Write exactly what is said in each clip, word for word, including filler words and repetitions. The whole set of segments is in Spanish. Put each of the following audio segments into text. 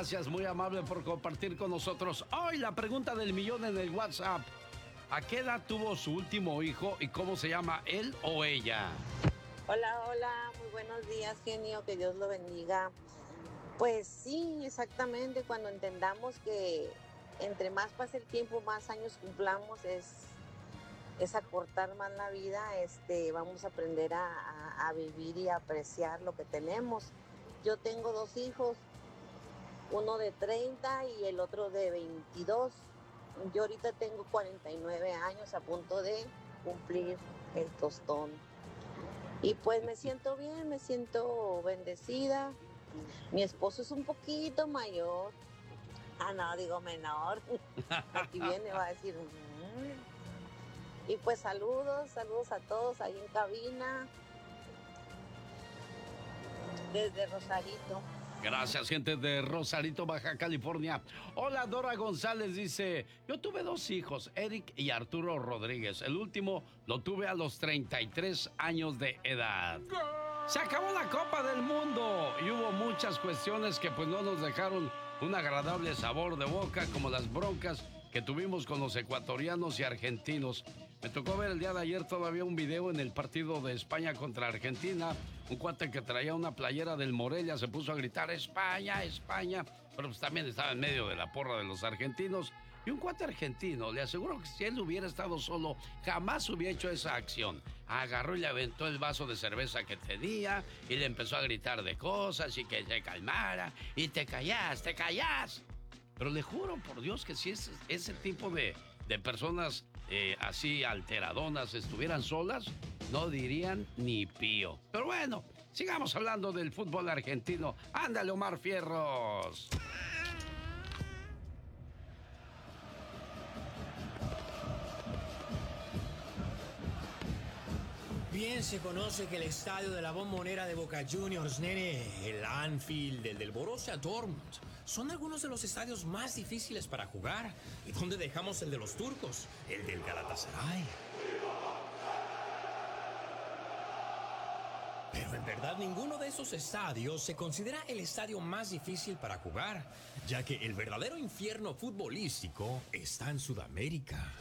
gracias, muy amable por compartir con nosotros. Hoy la pregunta del millón en el WhatsApp. ¿A qué edad tuvo su último hijo y cómo se llama él o ella? Hola, hola, muy buenos días, genio, que Dios lo bendiga. Pues sí, exactamente, cuando entendamos que entre más pase el tiempo, más años cumplamos, es, es acortar más la vida, este, vamos a aprender a, a, a vivir y a apreciar lo que tenemos. Yo tengo dos hijos, uno de treinta y el otro de veintidós. Yo ahorita tengo cuarenta y nueve años, a punto de cumplir el tostón. Y pues me siento bien, me siento bendecida. Mi esposo es un poquito mayor. Ah, no, digo menor. Aquí viene, va a decir. Mm. Y pues saludos, saludos a todos ahí en cabina. Desde Rosarito. Gracias, gente de Rosarito, Baja California. Hola, Dora González dice, yo tuve dos hijos, Eric y Arturo Rodríguez. El último lo tuve a los treinta y tres años de edad. Se acabó la Copa del Mundo y hubo muchas cuestiones que pues no nos dejaron un agradable sabor de boca, como las broncas que tuvimos con los ecuatorianos y argentinos. Me tocó ver el día de ayer todavía un video en el partido de España contra Argentina. Un cuate que traía una playera del Morelia se puso a gritar España, España, pero pues también estaba en medio de la porra de los argentinos. Y un cuate argentino, le aseguro que si él hubiera estado solo, jamás hubiera hecho esa acción. Agarró y le aventó el vaso de cerveza que tenía y le empezó a gritar de cosas y que se calmara. Y te callás, te callás. Pero le juro por Dios que si ese, ese tipo de, de personas eh, así alteradonas estuvieran solas, no dirían ni pío. Pero bueno, sigamos hablando del fútbol argentino. ¡Ándale, Omar Fierros! Bien se conoce que el estadio de la Bombonera de Boca Juniors, nene, el Anfield, el del Borussia Dortmund, son algunos de los estadios más difíciles para jugar. ¿Y dónde dejamos el de los turcos? El del Galatasaray. Pero en verdad ninguno de esos estadios se considera el estadio más difícil para jugar, ya que el verdadero infierno futbolístico está en Sudamérica.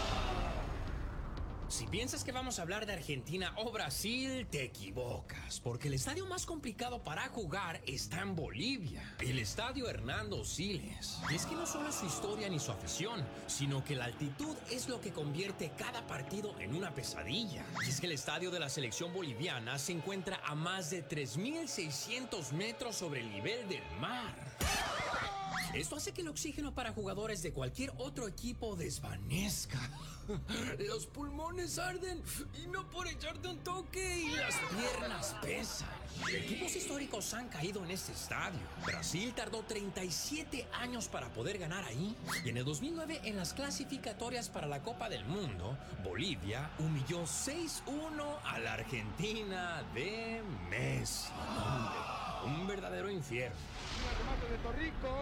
Si piensas que vamos a hablar de Argentina o Brasil, te equivocas, porque el estadio más complicado para jugar está en Bolivia, el estadio Hernando Siles. Y es que no solo es su historia ni su afición, sino que la altitud es lo que convierte cada partido en una pesadilla. Y es que el estadio de la selección boliviana se encuentra a más de tres mil seiscientos metros sobre el nivel del mar. Esto hace que el oxígeno para jugadores de cualquier otro equipo desvanezca. Los pulmones arden y no por echarte un toque y las piernas pesan. Equipos históricos han caído en este estadio. Brasil tardó treinta y siete años para poder ganar ahí. Y en el dos mil nueve, en las clasificatorias para la Copa del Mundo, Bolivia humilló seis uno a la Argentina de Messi. Hombre, un verdadero infierno. El remate de Torrico.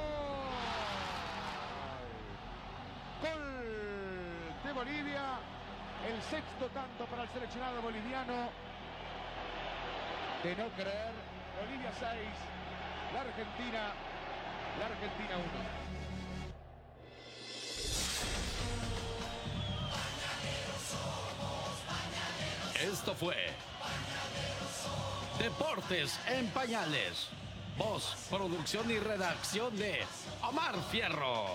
Gol de Bolivia. El sexto tanto para el seleccionado boliviano. De no creer. Bolivia seis. La Argentina. La Argentina uno. Esto fue Deportes en Pañales. Voz, producción y redacción de Omar Fierro.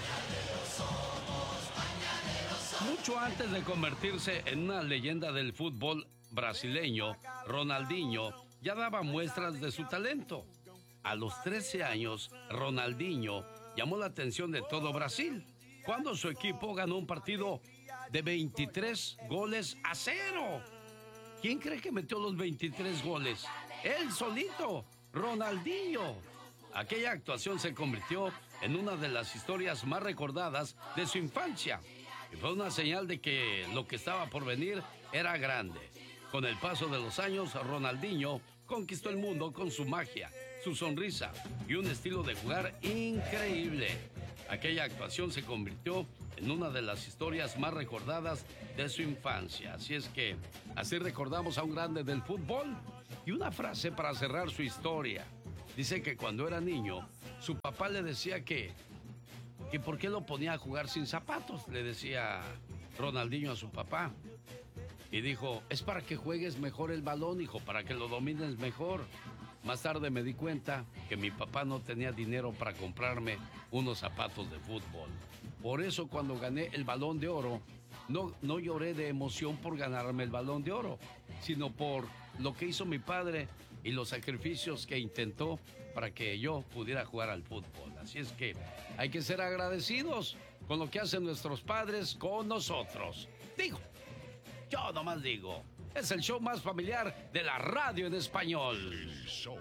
Mucho antes de convertirse en una leyenda del fútbol brasileño, Ronaldinho ya daba muestras de su talento. A los trece años, Ronaldinho llamó la atención de todo Brasil cuando su equipo ganó un partido de veintitrés goles a cero. ¿Quién cree que metió los veintitrés goles? ¡Él solito! ¡Ronaldinho! Aquella actuación se convirtió en una de las historias más recordadas de su infancia y fue una señal de que lo que estaba por venir era grande. Con el paso de los años, Ronaldinho conquistó el mundo con su magia, su sonrisa y un estilo de jugar increíble. Aquella actuación se convirtió en una de las historias más recordadas de su infancia. Así es que así recordamos a un grande del fútbol. Y una frase para cerrar su historia. Dice que cuando era niño su papá le decía que, que por qué lo ponía a jugar sin zapatos, le decía Ronaldinho a su papá. Y dijo, es para que juegues mejor el balón, hijo, para que lo domines mejor. Más tarde me di cuenta que mi papá no tenía dinero para comprarme unos zapatos de fútbol. Por eso cuando gané el Balón de Oro, no, no lloré de emoción por ganarme el Balón de Oro, sino por lo que hizo mi padre y los sacrificios que intentó para que yo pudiera jugar al fútbol. Así es que hay que ser agradecidos con lo que hacen nuestros padres con nosotros. Digo, yo nomás digo. Es el show más familiar de la radio en español. El show.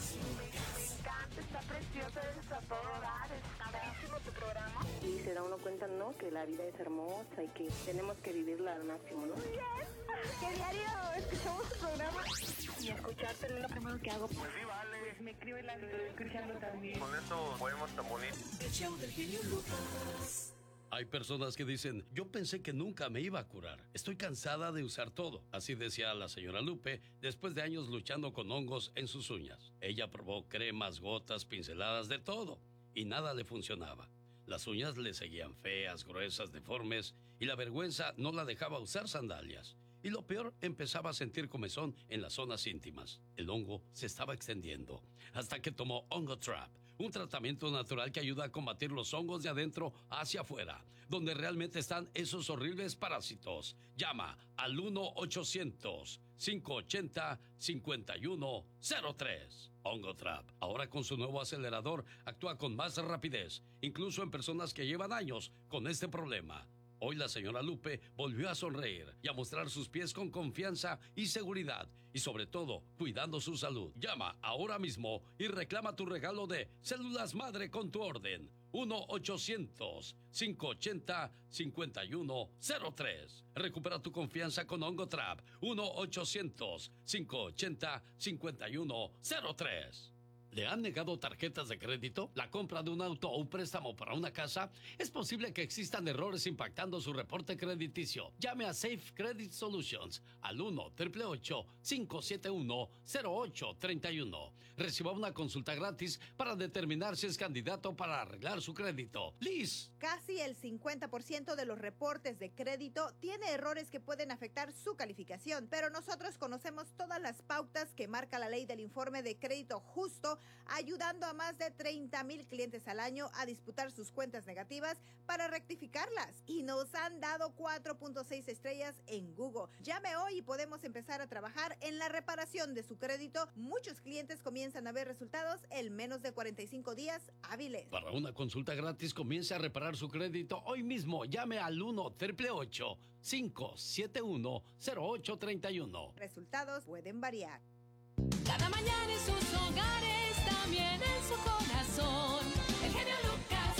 Está precioso, está todo dar, está padrísimo tu programa. Y se da uno cuenta, ¿no? Que la vida es hermosa y que tenemos que vivirla al máximo, ¿no? Yes. Que diario escuchamos tu programa y escucharte es lo primero que hago. Pues sí, vale. Pues me escribe la estoy escuchando también. Con eso podemos tan bonito. El show del genio Lucas. Hay personas que dicen, yo pensé que nunca me iba a curar. Estoy cansada de usar todo. Así decía la señora Lupe después de años luchando con hongos en sus uñas. Ella probó cremas, gotas, pinceladas, de todo. Y nada le funcionaba. Las uñas le seguían feas, gruesas, deformes. Y la vergüenza no la dejaba usar sandalias. Y lo peor, empezaba a sentir comezón en las zonas íntimas. El hongo se estaba extendiendo. Hasta que tomó Hongo Trap. Un tratamiento natural que ayuda a combatir los hongos de adentro hacia afuera, donde realmente están esos horribles parásitos. Llama al uno ochocientos, cinco ochenta, cincuenta y uno cero tres. Hongo Trap, ahora con su nuevo acelerador, actúa con más rapidez, incluso en personas que llevan años con este problema. Hoy la señora Lupe volvió a sonreír y a mostrar sus pies con confianza y seguridad. Y sobre todo, cuidando su salud. Llama ahora mismo y reclama tu regalo de Células Madre con tu orden. uno ochocientos, cinco ochenta, cincuenta y uno cero tres. Recupera tu confianza con Hongo Trap. uno ochocientos, cinco ochenta, cincuenta y uno cero tres. ¿Le han negado tarjetas de crédito? ¿La compra de un auto o un préstamo para una casa? Es posible que existan errores impactando su reporte crediticio. Llame a Safe Credit Solutions al uno, ocho ocho ocho, cinco siete uno, cero ocho tres uno. Reciba una consulta gratis para determinar si es candidato para arreglar su crédito. Liz. Casi el cincuenta por ciento de los reportes de crédito tiene errores que pueden afectar su calificación, pero nosotros conocemos todas las pautas que marca la ley del informe de crédito justo, ayudando a más de treinta mil clientes al año a disputar sus cuentas negativas para rectificarlas. Y nos han dado cuatro punto seis estrellas en Google. Llame hoy y podemos empezar a trabajar en la reparación de su crédito. Muchos clientes comienzan a ver resultados en menos de cuarenta y cinco días hábiles. Para una consulta gratis, comience a reparar su crédito hoy mismo. Llame al uno, ocho ocho ocho, cinco siete uno, cero ocho tres uno. Resultados pueden variar. Cada mañana en sus hogares, también en su corazón. El genio Lucas.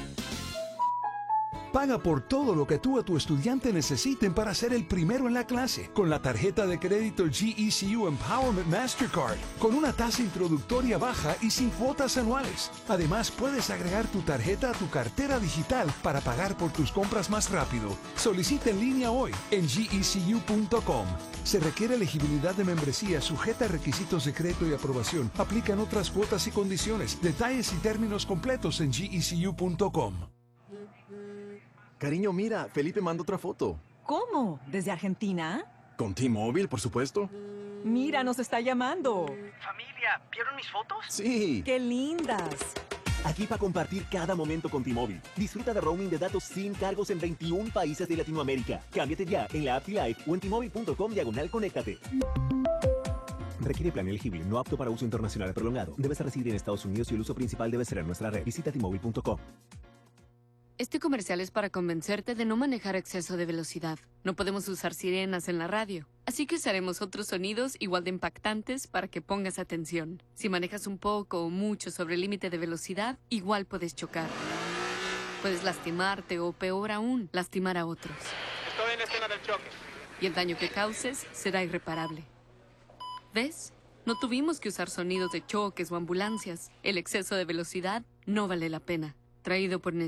Paga por todo lo que tú o tu estudiante necesiten para ser el primero en la clase con la tarjeta de crédito G E C U Empowerment Mastercard, con una tasa introductoria baja y sin cuotas anuales. Además, puedes agregar tu tarjeta a tu cartera digital para pagar por tus compras más rápido. Solicita en línea hoy en G E C U punto com. Se requiere elegibilidad de membresía sujeta a requisitos de crédito y aprobación. Aplican otras cuotas y condiciones. Detalles y términos completos en G E C U punto com. Cariño, mira, Felipe mandó otra foto. ¿Cómo? ¿Desde Argentina? Con T-Mobile, por supuesto. Mira, nos está llamando. Familia, ¿vieron mis fotos? Sí. ¡Qué lindas! Aquí para compartir cada momento con T-Mobile. Disfruta de roaming de datos sin cargos en veintiún países de Latinoamérica. Cámbiate ya en la app T-Life o en T-Mobile punto com diagonal conéctate. Requiere plan elegible, no apto para uso internacional prolongado. Debes residir en Estados Unidos y el uso principal debe ser en nuestra red. Visita T Mobile punto com. Este comercial es para convencerte de no manejar a exceso de velocidad. No podemos usar sirenas en la radio, así que usaremos otros sonidos igual de impactantes para que pongas atención. Si manejas un poco o mucho sobre el límite de velocidad, igual puedes chocar. Puedes lastimarte o, peor aún, lastimar a otros. Estoy en la escena del choque. Y el daño que causes será irreparable. ¿Ves? No tuvimos que usar sonidos de choques o ambulancias. El exceso de velocidad no vale la pena. Traído por N H T S A.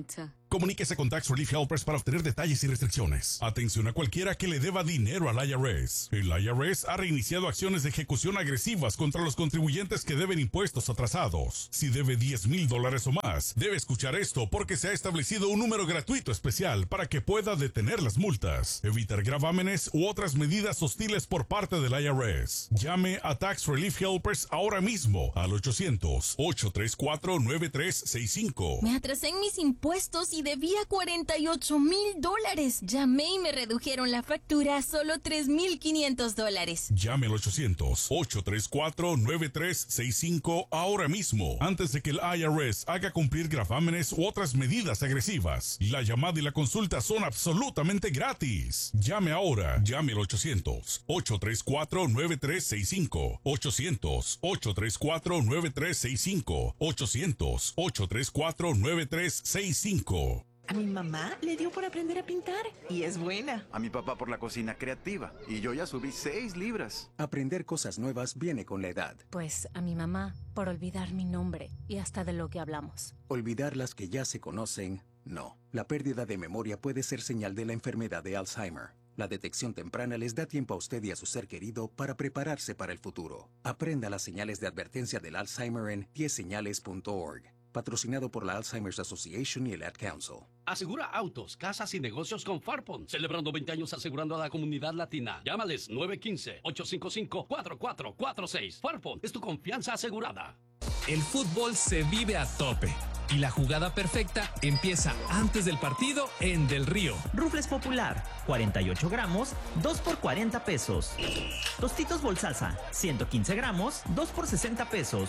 Comuníquese con Tax Relief Helpers para obtener detalles y restricciones. Atención a cualquiera que le deba dinero al I R S. El I R S ha reiniciado acciones de ejecución agresivas contra los contribuyentes que deben impuestos atrasados. Si debe diez mil dólares o más, debe escuchar esto porque se ha establecido un número gratuito especial para que pueda detener las multas, evitar gravámenes u otras medidas hostiles por parte del I R S. Llame a Tax Relief Helpers ahora mismo al ochocientos, ocho tres cuatro, nueve tres seis cinco. Me atrasé en mis impuestos y debía cuarenta y ocho mil dólares. Llamé y me redujeron la factura a solo tres mil quinientos dólares. Llame al ochocientos, ocho tres cuatro, nueve tres seis cinco ahora mismo, antes de que el I R S haga cumplir gravámenes u otras medidas agresivas. La llamada y la consulta son absolutamente gratis. Llame ahora. Llame al ochocientos, ocho tres cuatro, nueve tres seis cinco. ochocientos, ocho tres cuatro, nueve tres seis cinco. ochocientos, ocho tres cuatro, nueve tres seis cinco. A mi mamá le dio por aprender a pintar y es buena. A mi papá por la cocina creativa y yo ya subí seis libras. Aprender cosas nuevas viene con la edad. Pues a mi mamá por olvidar mi nombre y hasta de lo que hablamos. Olvidar las que ya se conocen, no. La pérdida de memoria puede ser señal de la enfermedad de Alzheimer. La detección temprana les da tiempo a usted y a su ser querido para prepararse para el futuro. Aprenda las señales de advertencia del Alzheimer en diez señales punto org. Patrocinado por la Alzheimer's Association y el Ad Council. Asegura autos, casas y negocios con Farpon. Celebrando veinte años asegurando a la comunidad latina. Llámales nueve uno cinco, ocho cinco cinco, cuatro cuatro cuatro seis. Farpon es tu confianza asegurada. El fútbol se vive a tope. Y la jugada perfecta empieza antes del partido en Del Río. Rufles Popular, cuarenta y ocho gramos, dos por cuarenta pesos. Tostitos Bolsalsa, ciento quince gramos, dos por sesenta pesos.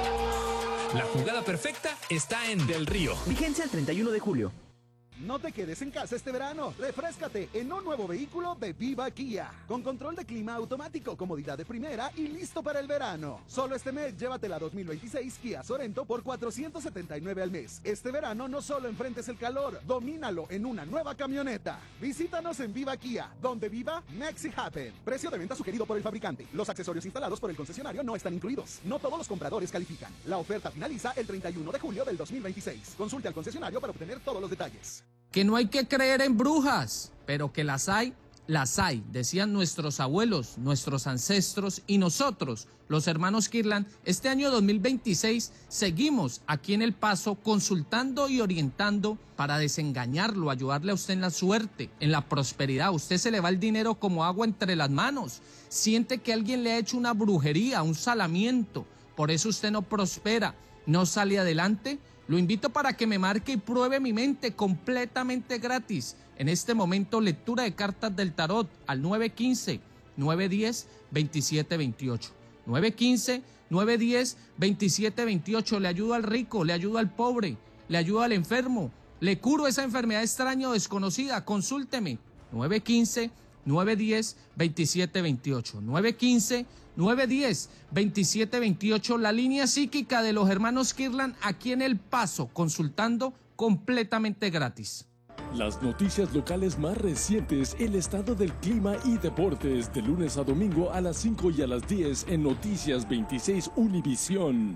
La jugada perfecta está en Del Río. Vigencia el treinta y uno de julio. No te quedes en casa este verano. Refréscate en un nuevo vehículo de Viva Kia. Con control de clima automático, comodidad de primera y listo para el verano. Solo este mes llévate la dos mil veintiséis Kia Sorento por cuatrocientos setenta y nueve al mes. Este verano no solo enfrentes el calor, domínalo en una nueva camioneta. Visítanos en Viva Kia, donde viva Makes It Happen. Precio de venta sugerido por el fabricante. Los accesorios instalados por el concesionario no están incluidos. No todos los compradores califican. La oferta finaliza el treinta y uno de julio del dos mil veintiséis. Consulte al concesionario para obtener todos los detalles. Que no hay que creer en brujas, pero que las hay, las hay, decían nuestros abuelos, nuestros ancestros y nosotros, los hermanos Kirlan. Este año dos mil veintiséis seguimos aquí en El Paso consultando y orientando para desengañarlo, ayudarle a usted en la suerte, en la prosperidad. A usted se le va el dinero como agua entre las manos, siente que alguien le ha hecho una brujería, un salamiento, por eso usted no prospera, no sale adelante. Lo invito para que me marque y pruebe mi mente completamente gratis. En este momento, lectura de cartas del tarot al nueve uno cinco, nueve uno cero, dos siete dos ocho. nueve uno cinco, nueve uno cero, dos siete dos ocho. Le ayudo al rico, le ayudo al pobre, le ayudo al enfermo. Le curo esa enfermedad extraña o desconocida. Consúlteme. nueve uno cinco, nueve uno cero, dos siete dos ocho. nueve uno cinco, nueve uno cero, dos siete dos ocho, la línea psíquica de los hermanos Kirlan aquí en El Paso, consultando completamente gratis. Las noticias locales más recientes, el estado del clima y deportes, de lunes a domingo a las cinco y a las diez en Noticias veintiséis Univisión.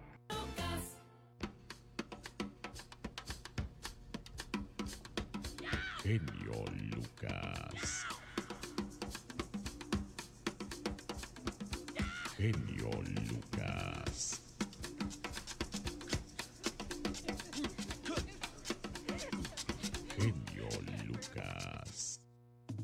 Genio Lucas. Genio Lucas.